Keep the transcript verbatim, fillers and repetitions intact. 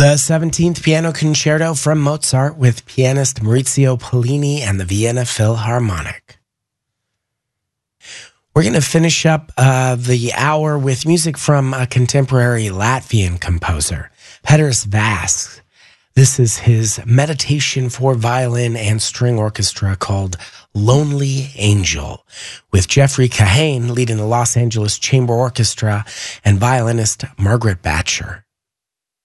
The seventeenth Piano Concerto from Mozart with pianist Maurizio Pollini and the Vienna Philharmonic. We're going to finish up uh, the hour with music from a contemporary Latvian composer, Peters Vasks. This is his meditation for violin and string orchestra called Lonely Angel, with Jeffrey Kahane leading the Los Angeles Chamber Orchestra and violinist Margaret Batcher.